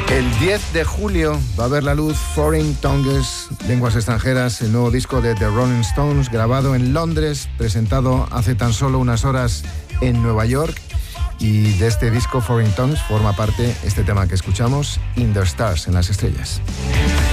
El 10 de julio va a ver la luz Foreign Tongues, Lenguas Extranjeras, el nuevo disco de The Rolling Stones, grabado en Londres, presentado hace tan solo unas horas en Nueva York. Y de este disco Foreign Tongues forma parte este tema que escuchamos, In the Stars, en las estrellas.